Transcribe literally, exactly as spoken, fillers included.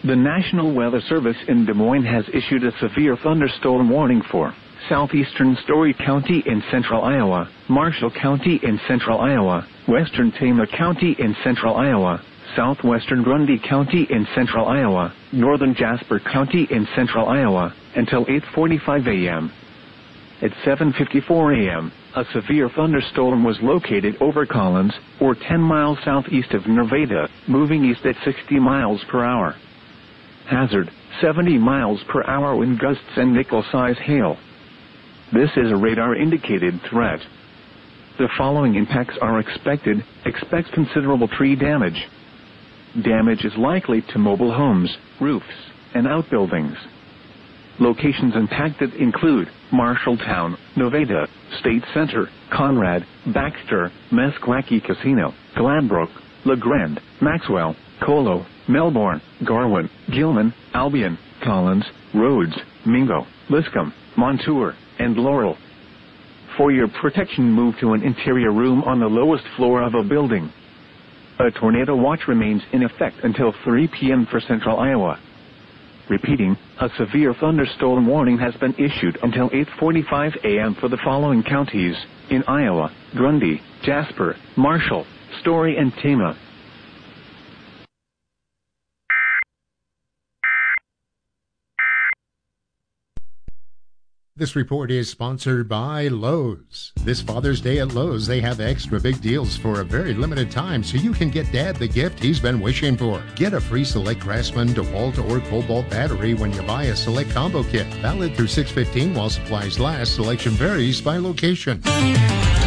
The National Weather Service in Des Moines has issued a severe thunderstorm warning for southeastern Story County in central Iowa, Marshall County in central Iowa, western Tama County in central Iowa, southwestern Grundy County in central Iowa, northern Jasper County in central Iowa, until eight forty-five a.m. At seven fifty-four a.m., a severe thunderstorm was located over Collins, or ten miles southeast of Nevada, moving east at sixty miles per hour. Hazard, seventy miles per hour wind gusts and nickel-size hail. This is a radar-indicated threat. The following impacts are expected. Expect considerable tree damage. Damage is likely to mobile homes, roofs, and outbuildings. Locations impacted include Marshalltown, Nevada, State Center, Conrad, Baxter, Meskwaki Casino, Gladbrook, LeGrand, Maxwell, Colo, Melbourne, Garwin, Gilman, Albion, Collins, Rhodes, Mingo, Liscombe, Montour, and Laurel. For your protection, move to an interior room on the lowest floor of a building. A tornado watch remains in effect until three p.m. for central Iowa. Repeating, a severe thunderstorm warning has been issued until eight forty-five a.m. for the following counties in Iowa: Grundy, Jasper, Marshall, Story, and Tama. This report is sponsored by Lowe's. This Father's Day at Lowe's, they have extra big deals for a very limited time, so you can get Dad the gift he's been wishing for. Get a free Select Craftsman DeWalt or Cobalt battery when you buy a Select Combo Kit. Valid through six fifteen while supplies last. Selection varies by location.